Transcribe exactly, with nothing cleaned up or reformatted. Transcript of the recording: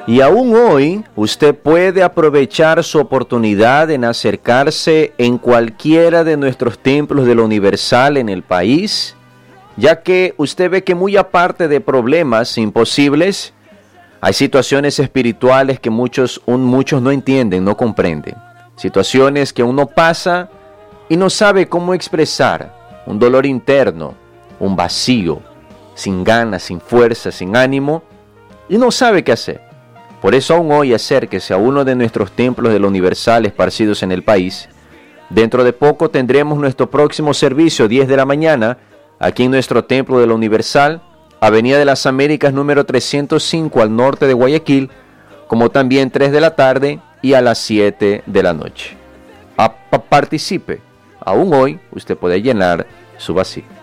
Y aún hoy usted puede aprovechar su oportunidad en acercarse en cualquiera de nuestros templos de la Universal en el país, ya que usted ve que muy aparte de problemas imposibles, hay situaciones espirituales que muchos, un, muchos no entienden, no comprenden. Situaciones que uno pasa y no sabe cómo expresar, un dolor interno, un vacío, sin ganas, sin fuerza, sin ánimo, y no sabe qué hacer. Por eso aún hoy acérquese a uno de nuestros templos de la Universal esparcidos en el país. Dentro de poco tendremos nuestro próximo servicio, diez de la mañana, aquí en nuestro templo de la Universal, Avenida de las Américas número trescientos cinco al norte de Guayaquil, como también tres de la tarde y a las siete de la noche. A, pa, participe, aún hoy usted puede llenar su vacío.